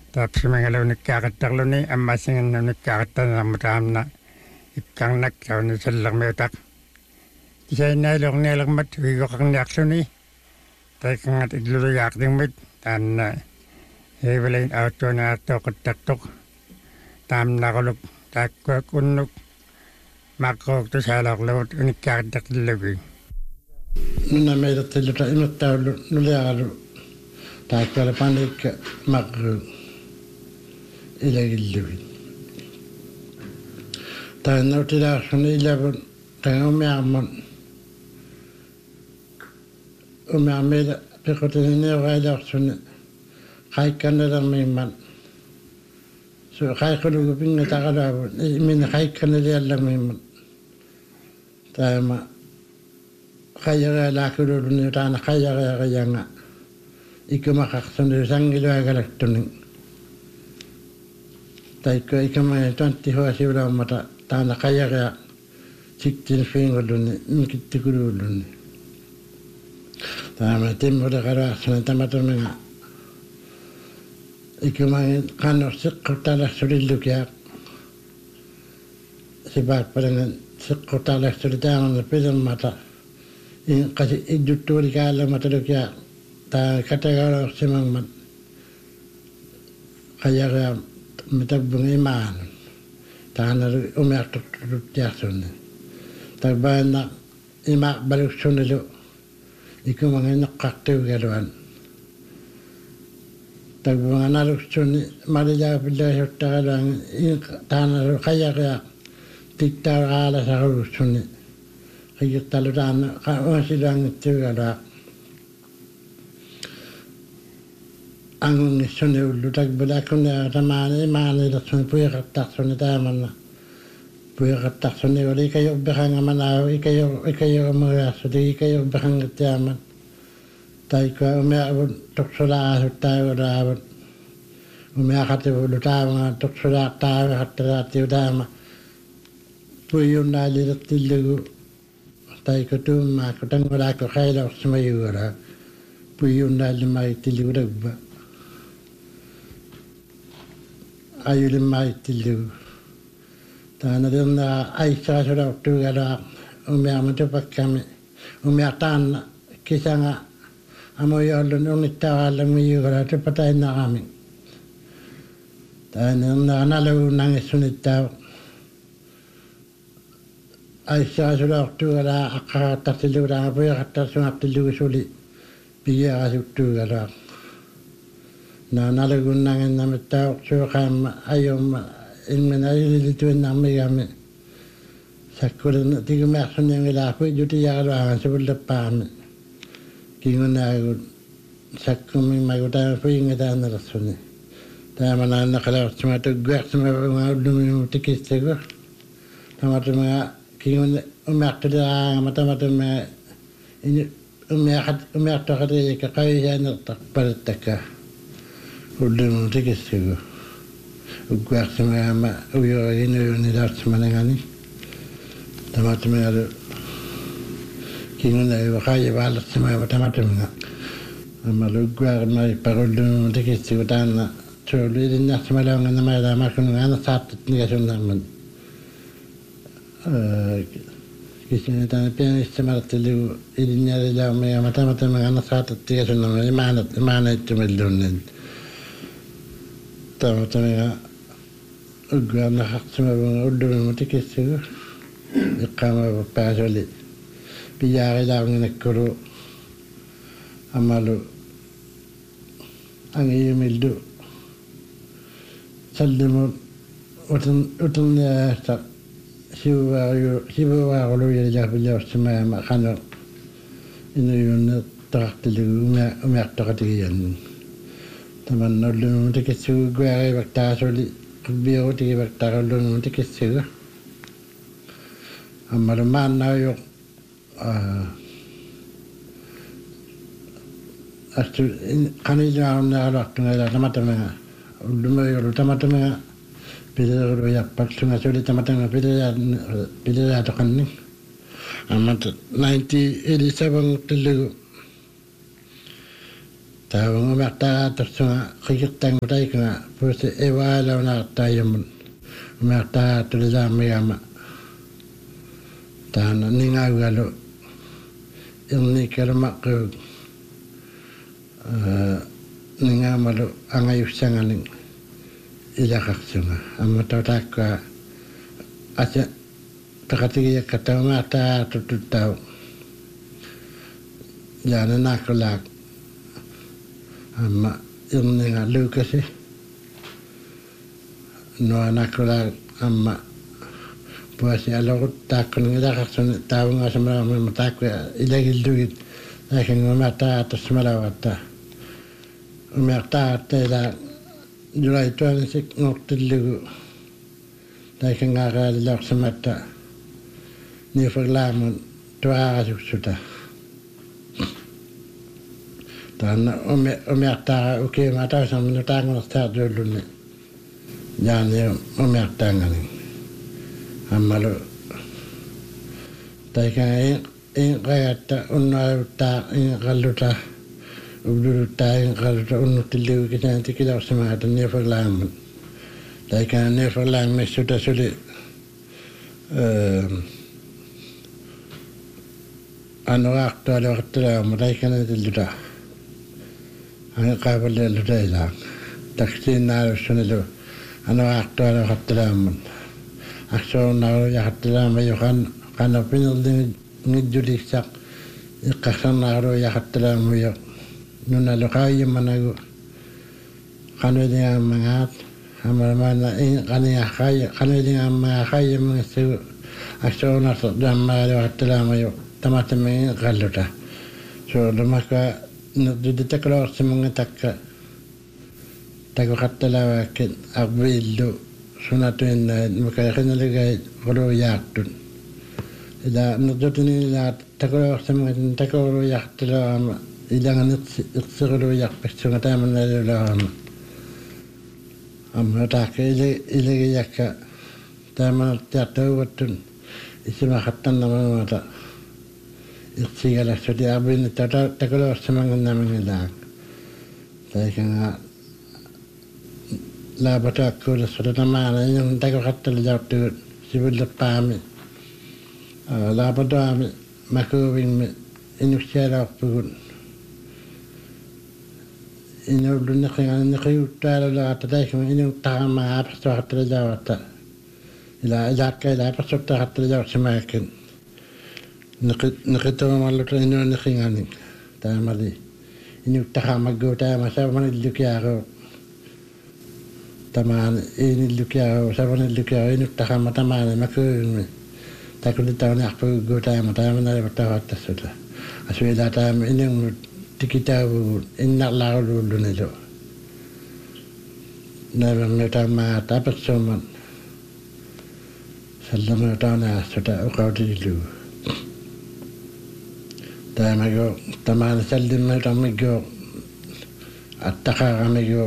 таапсимагалуниккаақаттарлуни аммассиганнуниккаақаттанермутаамна иккарнак сауни саллермиутақ кисаиннаалуорниалермат уигоқарниарлуни таиккангат иллулигаартигмит таанна эвелин аутунаартоқаттартоқ таамнарулук тааккуак уннук маккоок тусаалоорлугут униккаақаттартиллуги нуна мейлаттиллута иматтаулу нулиаралу тааккуала паникка макку илагиллуги тааннаутилаарсуни илавун таамиармун умиармила пекутининеораилаарсуни қайкканналермиимман су қайқулугу пинга тақалаавун имина қайкканалиалламиимман таама қайяраалаакулуулуни таана қайярааяриянга икумақарсуни сангилуагалактуни таикко икамаа тантихуасиулааммата таана қайяраа тиктин фингулуни микиттикулуулуни таама тиммулеқалаассуни таматумига икумаа қаннерсеққуталассулиллукиа сибааппаланган сеққуталассули таамана пилермата ин қаси иддуттууликааламаталукиа таа катагаалерсимангмат қайяраа митаббунгимаан таанеру умиартуттиарсуни табаана има балуксунилу икумангинеққартугалуан табуаналуксуни малилаапиллаасуттаралуан таанеру қайяраа тиктаарааласарулуссуни қитталутаана қаасилаангиттугалаа ангунгиссуниуллу такбулаккунаа тамаани маанилерсуни пуиқартарсуни тааманна пуиқартарсуни оликайорбехангаманаау икайормуяарсути икайорбехангиттаамат таикуа умиаавут торсулааасуттаагулаавут умиақативулу тааванга торсулаартаавихатталааттиу таама пуиуннаалилертиллугу таикутууммаакку тангулаакку хайлаорсимаюгала пуиуннаалимаиттиллугулагба аюлиммаиттиллугу таанадернаа аиссаасулаортуугалаа умиарматупакками умиартаанна кисанга амоиоллун урниттараалламмиюгала тупатаиннарами таанернаа налууннангиссуниттаа аиссаасулаортуугалаа аққарааттартиллугулаа пуиақаттарсунаартиллугусули пигиарасуттуугалаа наналагуннангиннамиттаорсуоқаама айорма инминаилилитуиннармигами саккулерна тигумиарсуниангилаарпу ютияралуаран сувуллаппаами кингунаагут саккумиммагутаапуингатааннерсуни тааманааннақалаортима туггуарсимавунгауллумиму тикиссагу таматумаа кингун умиартулераангама таматумаа ини умиартоқалиика қависаанертарпалаттакка уллуму тикиссагу уггуарсимаама уйорагинуйунилаартиманагани таматумаалу кингунаа қаяваалертимаама таматумга амалуггуармай паруллуму тикиссагу таанна туулуилиннартималаунганамаалаамаккунугаана сааттатнигасуннаамман кисинетана пианистимартиллугу илинниалилаумига матаматамагаана сааттаттигасуннама имаанаиттумиллууннин таматамига уггуарнахартимавунга уллумиму тикиссагу иққаамава паасули пиярилаарнгинаккулу амалу ангиюмилду саллиму утунниаста сивуаарулуялилаапиллаорсимаама қано инуйунне тартилугу умиартоқатигианни таманноллуму тикиссугу гуаривактаасули қиббиорутигивактаруллуму тикиссугу аммалумааннаажо асту қанилуааруннаалуартунгалаа таматамага уллумаиулу таматамага пилерулуяппаллунга таматамага пилераатоқанни аммата 1987 тиллугу Tahu merta tersunga kikitang mereka pusi ewala na tayamun merta terjadi ama tanah ninga galu ini kermak ke ninga malu angai sangaling ilakak sunga ama tahu aja takatiya kata merta tertutup jangan nakulak amma ini ngalu kasih no nakulak amma puasi alor takun ilakak sun tahu nggak semua mataku ilagil duit lakin mata atas melawat merta tidak julai tuan sik ngoktil lugu lakin nggak lelak semata ni verlamun tua sudah dan merta oke mata sama nutang ngastar dulu ni jangan merta ngani amalu taika in kayata unna ta in kaluta ubdu ta in kaluta unnu tilu kita nanti kita sama ada ni verlang taika ni verlang sudah sulit anu waktu ada waktu mereka nanti sudah anu kabel sudah hilang taksi nalar sunelu anu waktu ada waktu akso nalar ya waktu mayukan karena pinjol ngijuli sak ikasan nalar ya waktu mayuk nuna lukai managu kanu dia mengat amal mana ini kanu dia mengakai mengesu akso nalar damai waktu mayuk tamat-tamat kaluta so lemaka nudi taklor semangatak tago katala ken abilu sunatun makayakna legay goro yaktun ida nudutuni la taklor semangat taklor yaktla idangan iksiro yak pesungata manala amma takile ile yakka tamal tatawatun isma khattan namata iksigala sudi abin taklor semangat namangila taikanga la batakku sudah nama yang tahu kata jauh tu sibuk lepami la badami makuwing inusiara pun inu dulu nak utara la tadi kami inu tama apa sudah terjauh tak ila jaga ila apa sudah terjauh semakin nak itu malu tu inu nak ingani tamali inu tama go tama saya mana dilukiaro taman ini lukiau sabun lukiau ini takama taman maku takut tahun aku gota taman ada bertawat sudah asal datang ini tikitabu ini lalu dulu nih lo nabi metama tapi cuma salam tahun sudah kau dulu taman salim metamigo atakamigo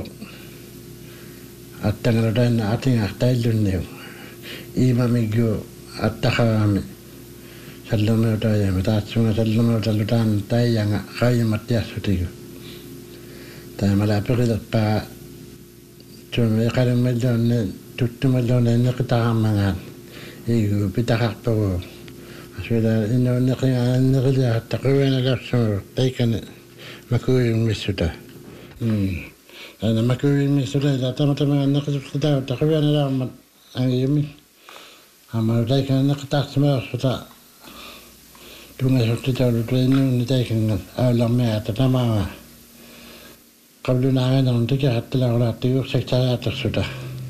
atangaradan ating aktailun niyo imamigo atakami sallallahu taala matatsuna sallallahu taala tayanga kaya matiasutigo tamala perida pa tume kare medon tuttumalon nektamangan igu pitakakto asweda ino nekya takwana lapso taikan makuy misuta أنا ما كوي مسؤول إذا تما نقص خداع تقريبا لا ما أيامي أما ذاك نقطع سماع خداع دوما شفت تقول ترينو نتاعك أول ما تتما قبل نعاني ننتج حتى لو لا تيجي سكتات الخداع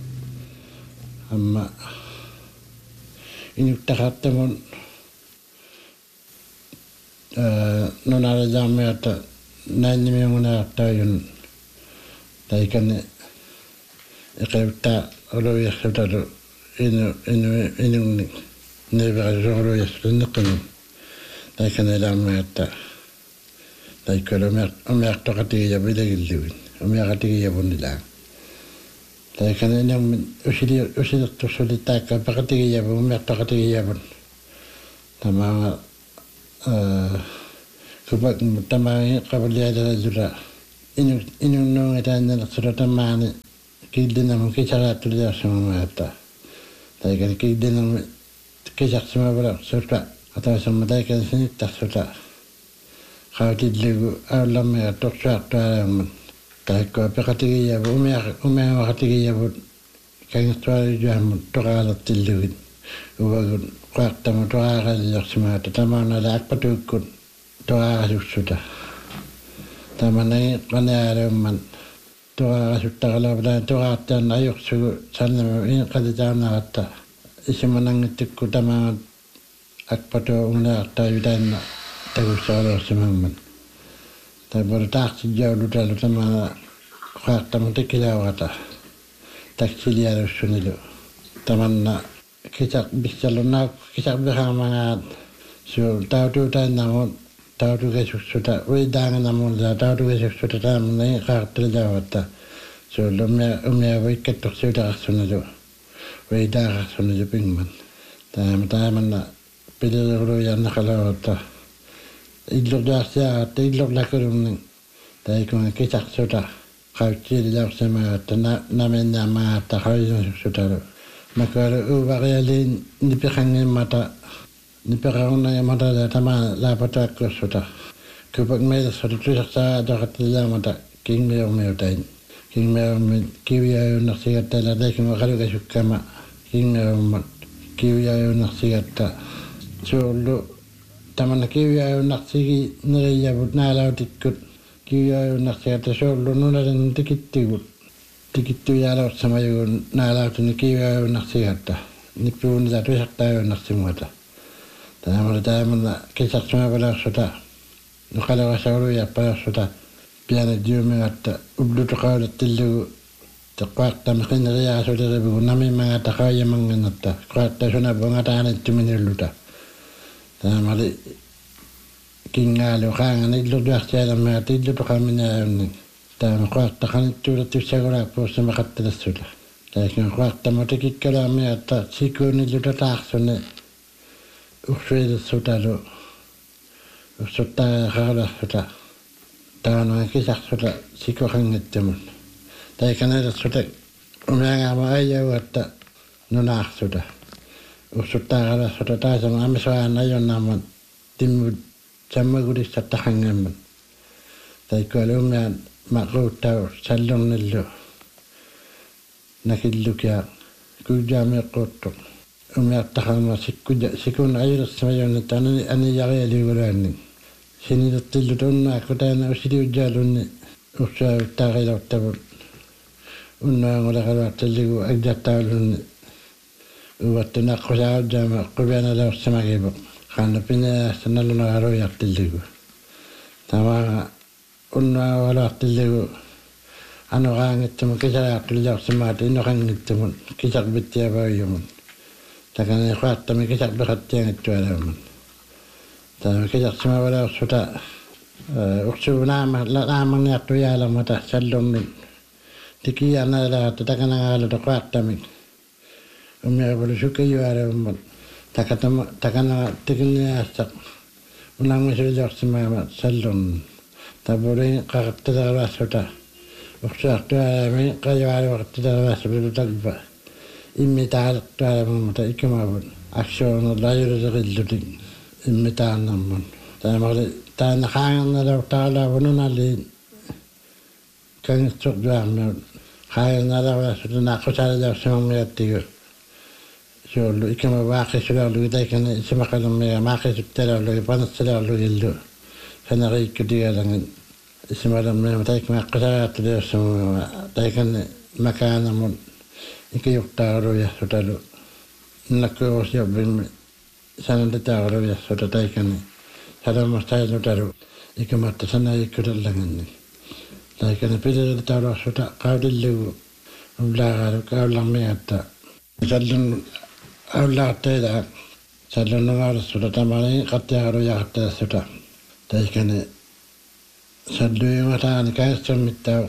أما إن تخطى من نونار جامعة نانيمي منا تايون taikan ekta olo yakta do inu ne olo yakta nakun taikan elamata taikolo mer tokati ya bilegilwin omerati ya bonila taikan enu usili to solitaka pakati ya mer tokati ya bon tama kubat tamai kabalia da jura inun no etan surata mani kidina mo kichara tulia sumata tai kan kidina kichak sumabra surta atau sumatai kan sinita surta khawti ligu awlam ya toksa taram tai ko pekatigi ya umea wakatigi ya kan tuari jam tokala tiluin ubagun kwakta mo toara liak sumata tamana lak patukun toara surta tamanai kanaareman toa suttagala bla toa tan ayok su sanna in kadana atta isimanang tikku tama akpato una ta yudan tagu sala semaman ta bertak sejauh dalu tama khak tam tikila wata taksilia sunilo tamanna kisak bisalona kisak berhamanga su tau tan namon tahu tu sudah wedang namun tahu tu sudah dalam ni karakter jawata so lumia wicket tu sudah sunai tu wedang sunai tu pingman taman na pilih dulu yang nak kalau ta idlok dah siapa idlok nak kerumning tapi kau kecak sudah kau ciri jauh sama namanya mata kau sudah maka ubahnya ni perangnya mata ni perang na mata da tama la pata ko sota kupak me so tu sa da katila mata king me tain king me kiwiya na sigata la de ko khalu ga shukama king me kiwiya na sigata so lo tamana kiwiya na sigi na ya but na la tikut kiwiya na sigata so lo no na tikittu ya la sama yo na la tu kiwiya na sigata ni pun da tu sakta na simata Taman kisah semua pada sudah. Kalau saya ya pada sudah. Biar dia mengata ubdu tu kau tilu terkuat tamaskin dia sudah lebih nami mengata kau yang mengenata. Kuat sudah mengata ane cuma ni luda. Taman kingal orang ni luda saya mengata itu tu kami ni. Taman kuat takkan itu tu segera pun sama kata sudah. Tapi kuat taman tu kikala mengata siku ni luda tak sudah. Usai sudah lo, sudah kalau sudah, tangan kisah sudah sikau hangat teman. Tapi kerana sudah, orang apa aja waktu nunah sudah. Sudah kalau sudah tahu sama amiswan ayo nama tim sama gudi sudah hangat. Tapi kalau orang makhluk tahu salon nilo, nak hidup ya, kujamnya kotor. Tahan sikun air semayan tanah ani jaya liburan ni. Sini tu tunna aku tanya usiri ujalun ni. Usah tarik tabur. Unna ngolah kalau teligu ajat tahun ni. Uat nak kuasa jama kubiana lau semagai bu. Karena pina senalun aru yak teligu. Tama unna wala teligu. Anu orang itu kisah yak teligu semati inu orang itu kisah betia bayumun. Takkan kuat tapi kisah berat yang itu ada. Tapi kisah semua pada sudah uksur nama ni aku ya lama tak salom ni. Tikian ada takkan ada kuat tapi umnya boleh suka juga ada. Takkan tikinya asak. Unang sudah semua salom. Tak boleh karakter ada sudah. Uksur tu ada kaya ada waktu ada sudah tak bah. Imitar tuara mata ikamabun aksyon layu rezeki imitar namun tapi tanah hang ada taala bunun ali kan cok jam hang ada sudah nak cari jauh semua tiga so lu ikamabun sudah lu itu kan semakan mereka sudah lu panas sudah lu itu karena itu dia dengan semalam mereka cari terus semua tapi kan makan namun Ikut taruh ya sudah lu nak siap bin sana taruh ya sudah taikan sana mesti lu taruh ikut mata sana ikut lengan ni taikan pilih taruh sudah kau dulu ulah kau lama ada jalan ulah tidak jalan orang sudah tamani kata taruh ya kata sudah taikan jalan mata ni kaya semita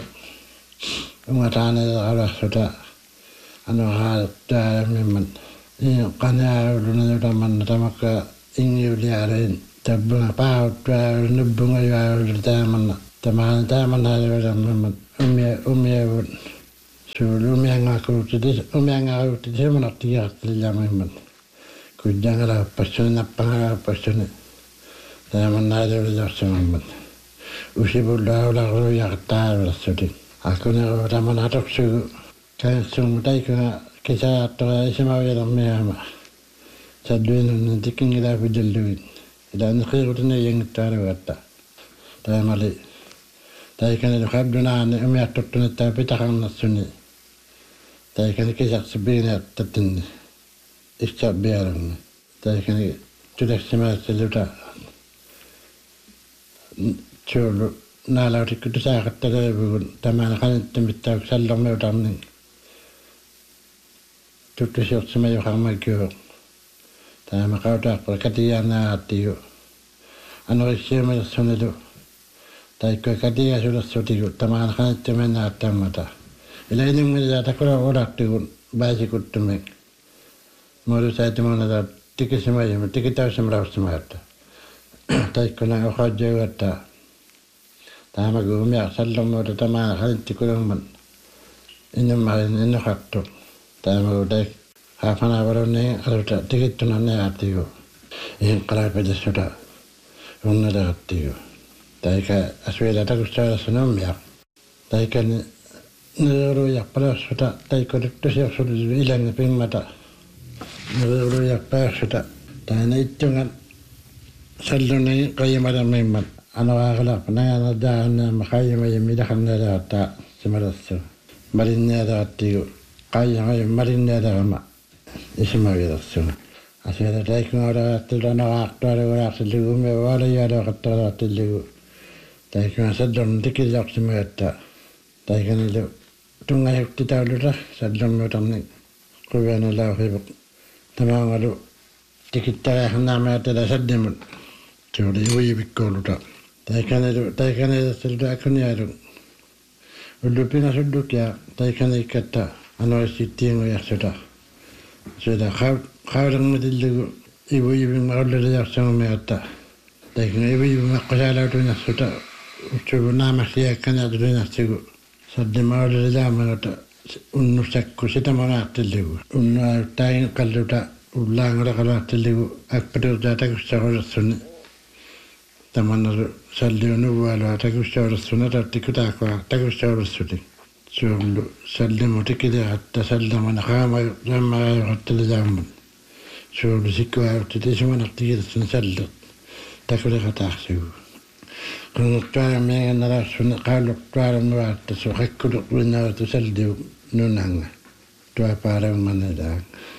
mata ni orang sudah anu hal dah memang ini karena ulun ada mana tamak ingin liarin tabung apa dah nubung ayu dah mana Tämän häiriöiden umievun suuri umiangakuutti semmoinen jahtelijaamimman. Kujangala oppastuni nappangala oppastuni. Tämän häiriöiden jossamimman. Usipulla olla jaktaarvelassoti. Akune tämän atoksu käynnissä taikana kesäattoa esimerkiksi meämä. Sadduin tikingillä videllyin. Ila nqiirutuna yengittaaruvata. Tämä oli taikana habdunaan umiattuna tää pitaqarnassuni. Taikana kesässä biinattatin isä biarun. Taikana tyläksimässä luta Tjolu naalautikku tusaaqatta leivun tämän kanittumitta sallermeutarnin tuttusiortsima joharmakio tämä qautaaqpara katiyaanaattigu anorissiumilersunelu taikka katiyasulassutigu tämän kanittuminaattamata ilainimmilia takula odattigun baasikuttumik muodusaitimona tikisimayima tikitausimraustimaata taikkuna oqajjuatta tämä kuumia sallomuuta tämä halinttikulman innummarin innoqartu tämä kuutai haafanaavarunni aluta tikittuna neaattigu ihin qalapedessuta unnaleqattigu taika asuila takussaarassa nummia taika niruujaqpalassuta taikka tuttusiorsullu ilangi pimmata niruujaqpaassuta taana ittungan salluni qayyimaramimman Anoaqalaq nangana daana maqayyama yimidaqannalaata simalassu marinnealaattigu qayyama marinnealaqama ismagilassu asera taikkungaaraattilu anoaqtualugunaaqsillugume waalayaaloqattaraattillugu taikkunga sallun tikillaqsimaata taikanilu tungayuktitauluta sallummuutarni quvianalauqibuq tamaangalu tikittaraaqnaamaatala sallimun Tuli uivikkouluta. Taikane siltä akunialu. Ullupina sullukia taikane ikkatta anoisi tiingojaksota. Sitä qaudangmatillugu ivuivimma ollerijaksamumiatta. Taikane ivuivimma qasalautunassota utsugu naamaksiakkanaatulinassigu. Saddima ollerijaamanotta unnusakku sitä monaattillugu. Unnuauttain qalluta ullaangoraqalaattillugu akpaturtaa takussaqolassunni. Tämän salliunuvualua takussaudassuna tattikutaaqua takussaudassuni. Suullu sallimu tikiliaqatta sallamana qaamaajuqattalijaammun. Suullu sikkuaautti tisumanartikilassuni sallut takuliqataaqsigu. Qunguqtuaramiangannalaarsunni qaulluqtuaranuaatta suqakkuluq winnaaratu salliu nunanga. Tuapaaravmannilaaq.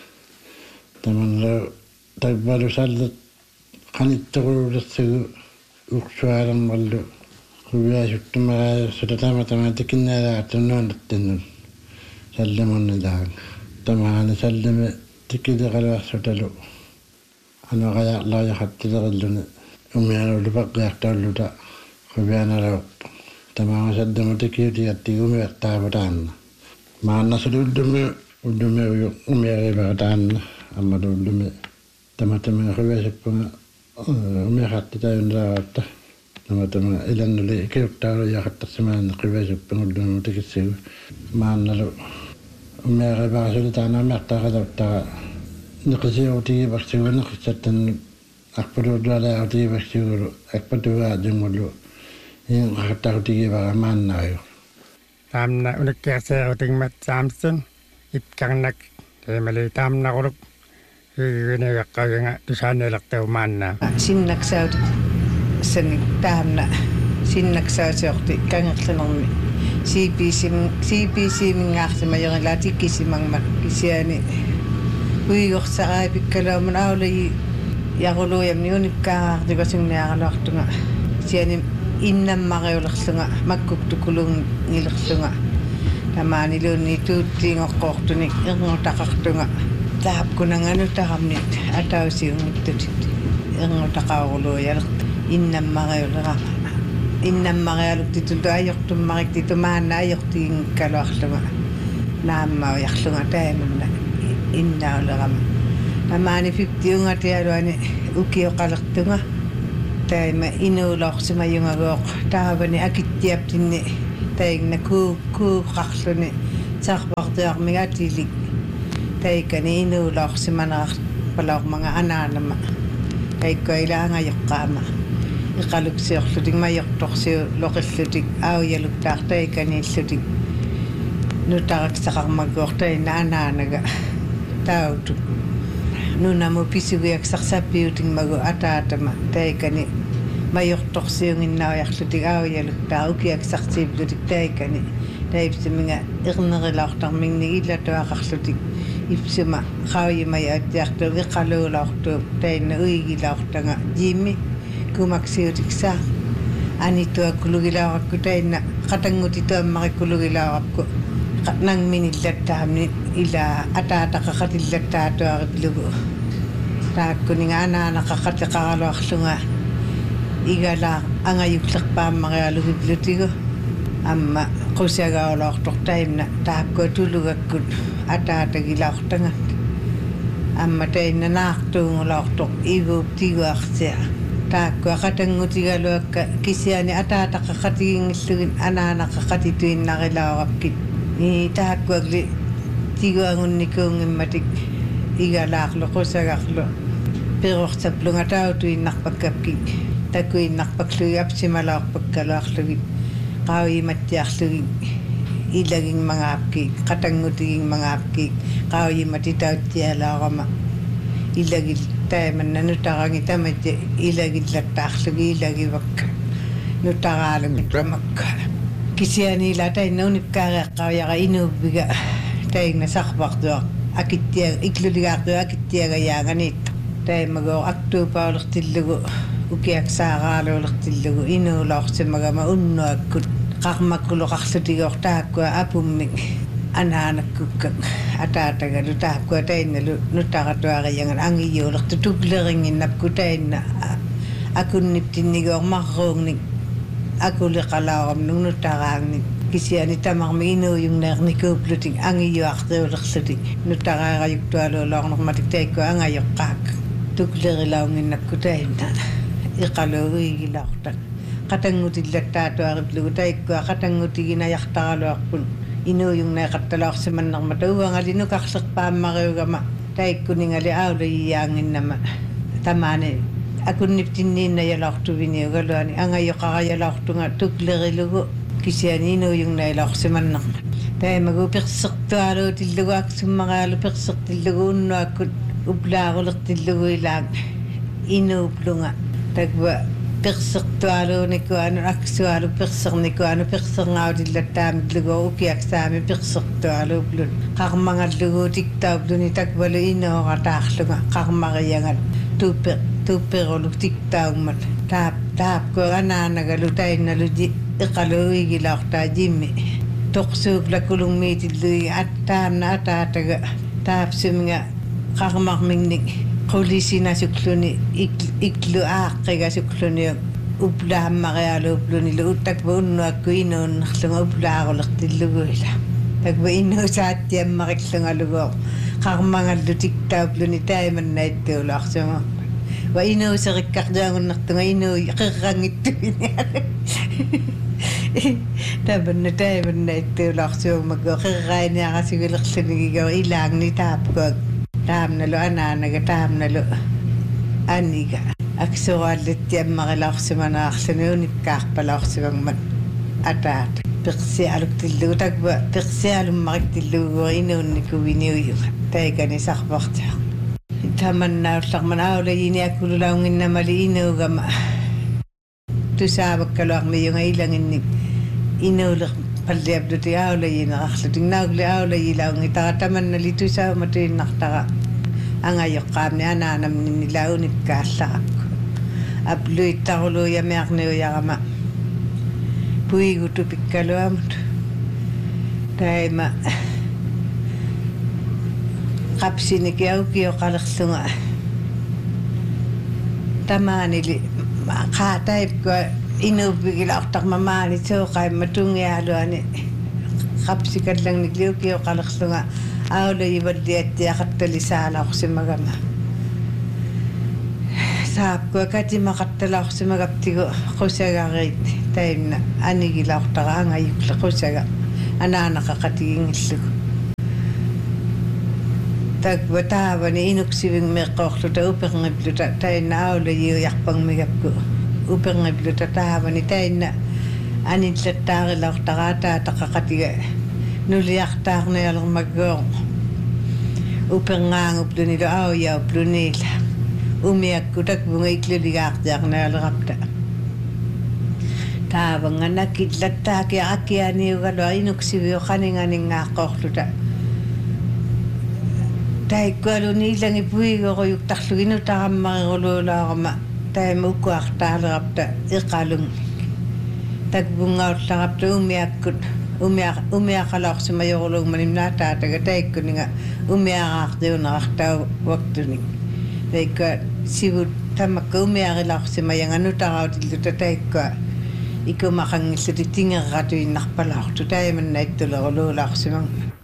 Tämän takbalu sallut qanittuquluulassigu uksuarammallu kuviasuttumaraa sotatama tikinnaalaartunnuanattinnun sallimunnilaaq tamaani sallimi tikiliqaluarsutalu anoqajaqlaajaqattileqilluni umianullu paqqiaqtaulluta kuvianaluuq tamaama sallimu tikiutiattigumiertaavutaanna maannasulu ullumi umiariivaqataanna ammalu ullumi tamatama kuviasippunga umiaqattitayunraaqatta tamatama ilannuli ikiuttaalu yaqattassimaanna kuviasippungullumi tikissigu maannalu umiariivaqasulitaana umiartaaqalauttaqa niqisiutigiparsigu neqissattan aqpatuutualautigiparsigulu aqpatuaajungullu iinqaqattaaqutigipaqa maannaayu taamna unikkiaseerutingmat saamsun ipkarnak emali taamnaquluk Yöneväkkäängä tusanneelaqtau maannaa. Sinnaksaut sen taamna sinnaksaasjoqti kangerlenermi. CPC-mingaartama yorila tikkisimangma kisiani. Uigorsaaqaipikkalaumun auli yaruluuyamni unikkaartigasinniaraloartunga. Siani innammariulerlunga makkuktukulungilerlunga. Tamaani luunni tuuttiingoqqoortunik irngutaqartunga. Taapkunanganutaramnit atausiunguttutit irngutaqauruluuyalert innammarialuktituntu ajortummariktitu maanna ajortiingikkaluarlunga naammaujarlunga taamunna innaulerama tamaani 50 ungatialuani ukioqalertunga taima inuulorsiма jungagoq taavani akittiaptinni taigna ku qarluni sarpartiarmigatilik taikani inuulorsimanerar palaormanga anaanama taikko ilaangajoqqaama iqaluksiorlutik majortorsiu loqillutik aujaluktaar taikaniillutik nutaraksaqarmaguortaina anaanaga tautu nunamu pisugiaksarsapiutingmagu ataatama taikani majortorsiunginnaujarlutik aujaluktaar ukiaksartiiplutik taikani taipsiminga irnerilaortarmingni illatuaqarlutik ipsuma qaujimajattiartu iqaluulaortu tainna uigilaortanga jimmi kumaksiutiksa anituakulugilaorakku tainna qatangutituammarikulugilaorakku nangminillattaamni ila ataataqaqatillattaatuariplugu taakkuninga anaanaqaqatiqaraluarlunga igalaa angajuklerpaammarialugiplutigu amma qusagaulaortortaimna taakkua tulugakkut ataatagilaortangat amma tainna naartuungulaortor iguuptiguarsia taakkua qatangutigaluakka kisiani ataataqaqatigingillugin anaanaqaqatituinnarilaorapkit taakkuagli tiguangunnikuungimmatik igalaarlu qusagarlu pirortsaplunga tautuinnarpakkapkik takuinnarpaklugi apsimalaorpakkaluarlugit qaujimattiarlugik ilagingmangaapkik qatangutigingmangaapkik qaujimatitauttialaorama ilagil taimanna nutarangi tamatja ilagillattaarlugi ilagivakka nutaraalumikkamakka kisiani la tainna unikkaariaqqaujara inuuppiga taigna sarpartua akittia ikluligaartua akittiaga yaanganiitta taimagoo aktuupaulertillugu ukiaksaaraaluulertillugu inuulaorsimagama unnuakkut qarmakkuloqarlutigiortaakkua apummik anaanakkukka ataatagalu taakkua tainnalu nutaratuariangan angiyuulertu tukleringinnapku tainna akunniptinnigoormarruungnik akuliqalaaramnung nutaraangnik kisiani tamarmi inuujungneernikuuplutik angiyuartiulerlutik nutaraarajuktualuulornermatik taikkua angajoqqaak tuklerilaunginnakku tainna iqaluuigilaortak qatangutillattaatuariplugu taikkua qatangutiginajartaraluarpun inuujungneeqattalaorsimannerma tauangalinu taikkuningali aulajiyaanginnama tamaani akunniptinniinnajalaortuviniugaluani angajoqarajalaortunga tuklerilugu kisiani inuujungneelaorsimannerma taimagu persertualuutillugu aksummaqaalu persertillugu unnuakkut uplaarulertillugu ilaang inuuplunga takwa persertualuunikuanu aksualu persernikuanu perserngautillattaamillugu ukiaksaami persertualuuplun qarmangallugu tiktaupluni takwalu inuorataarlunga qarmariangat tupperoluk tiktaummat taapkua anaanagalu tainnalu iqaluuigilaortaa jimmi torsuuklakulungmiitillui attaamna ataataga taapsuminga qarmarmingnik qulisinasukluni iklu aaqqigasukkluni uplaammarialuupluni uttakva unnuakku inuunnerlunga uplaarulertilluguila takva innuusaattiammarillungalugo qarmangallu tiktaupluni taimannaittuulaarsunga wa inuuserikkaqtuangunnertunga inuu qirrangittuini tabanna taimannaittuulaarsuugmakku qirrainiarasigulerlunigigo ilaangni taapkuak taamnalu anaanaga taamnalu aniga aksuaallattiammarilaorsimanaarluni unikkaarpalaorsimangmat ataat persialuktillugu takva persialummariktillugu inuunnikuviниуйуга taikani sarpartiaq tamannaullarman aulajiniakkululaunginnamali inuugama tusaavakkaluarmiyunga ilanginnik inuuler palliapluti aulajinerarlutik naugli aulajilaungi tatamannali tusaamatuinnartara angajoqqaamni anaanamninnila unikkaallarapku apluittaruluuyamiarniujarama puigutupikkaluamut taima qapsinikiaukioqalerlunga tamaanili qaataipkua inuuppigilaortarmamaani sooqaimma tungiaaluani qapsikallangnikliukioqalerlunga aulajivalliattiaqattalisaalaorsimagama saapkua katimakattalaqsimagaptigu qusagarit taimna anigilaqtara angayukla qusaga anaanaqaqatigingillugu takwa taavani inuksiving meqqorluta uperngipluta tainna aulajiuyarpangmigapku uperngipluta taavani tainna anillattaarilartara taataqaqatiga nuliartaarnialermaggoor upengaanguplunilu aujauplunila umiakkutak bunga ikluligaartiarnialerapta taavangannakkillattaaki akianiugalua inuksivio qaninganingaaqorluta taikkualuniilangi puigoruyuktarluginu tarammariruluulaarama taima ukkuartaalerapta iqalung takbungaullarapta umiakkut umiaqalaorsimajoruluugmanim naataataga taikkuninga umiaqaartiunarartaa waktunik taikka sivut tamakka umiarilaorsimajanga nutarautilluta taikka ikumaqangilluti tingerratuinnarpalaortu taimannaittuleruluulaorsimang